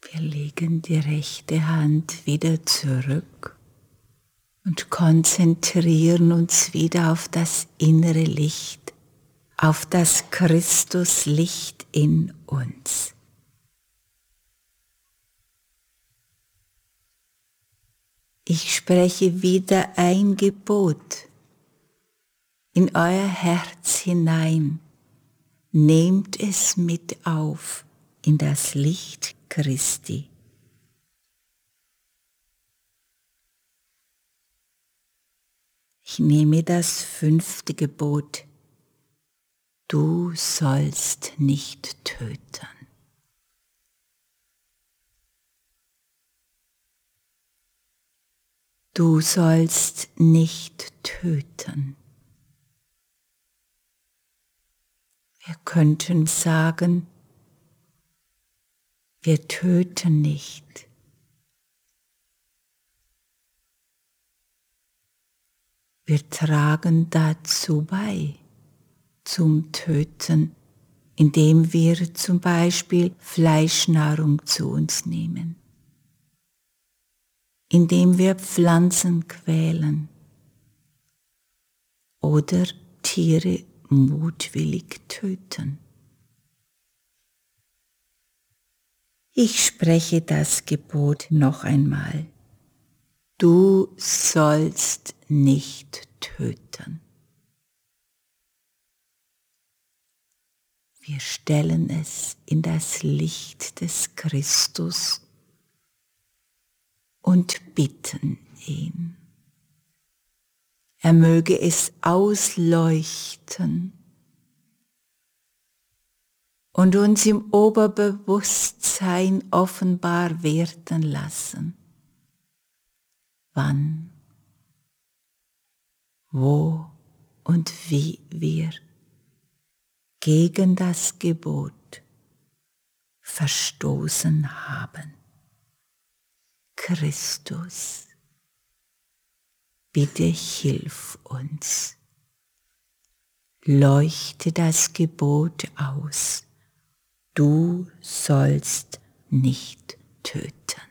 Wir legen die rechte Hand wieder zurück und konzentrieren uns wieder auf das innere Licht, auf das Christuslicht in uns. Ich spreche wieder ein Gebot in euer Herz hinein. Nehmt es mit auf in das Licht Christi. Ich nehme das 5. Gebot. Du sollst nicht töten. Du sollst nicht töten. Wir könnten sagen, wir töten nicht. Wir tragen dazu bei, zum Töten, indem wir zum Beispiel Fleischnahrung zu uns nehmen, indem wir Pflanzen quälen oder Tiere mutwillig töten. Ich spreche das Gebot noch einmal. Du sollst nicht töten. Wir stellen es in das Licht des Christus und bitten ihn. Er möge es ausleuchten und uns im Oberbewusstsein offenbar werden lassen, wann, wo und wie wir gegen das Gebot verstoßen haben. Christus, bitte hilf uns. Leuchte das Gebot aus. Du sollst nicht töten.